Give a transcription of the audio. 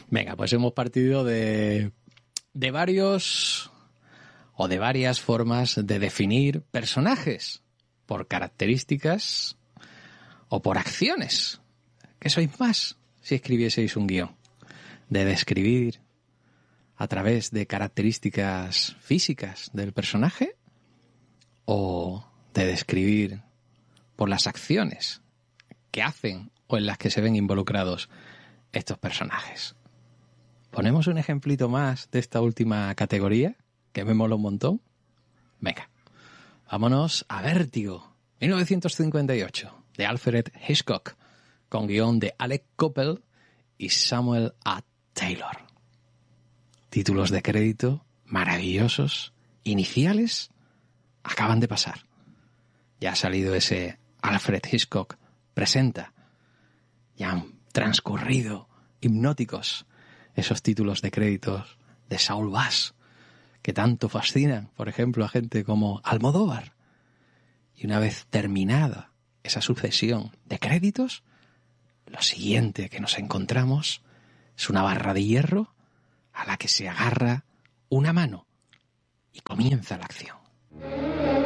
Venga, pues hemos partido de varios o de varias formas de definir personajes por características o por acciones. ¿Qué sois más si escribieseis un guión? De describir a través de características físicas del personaje o de describir por las acciones que hacen o en las que se ven involucrados estos personajes. ¿Ponemos un ejemplito más de esta última categoría, que me mola un montón? Venga, vámonos a Vértigo, 1958, de Alfred Hitchcock, con guión de Alec Coppel y Samuel A. Taylor. Títulos de crédito maravillosos, iniciales, acaban de pasar. Ya ha salido ese Alfred Hitchcock presenta. Ya han transcurrido hipnóticos esos títulos de créditos de Saul Bass, que tanto fascinan, por ejemplo, a gente como Almodóvar. Y una vez terminada esa sucesión de créditos, lo siguiente que nos encontramos es una barra de hierro a la que se agarra una mano y comienza la acción.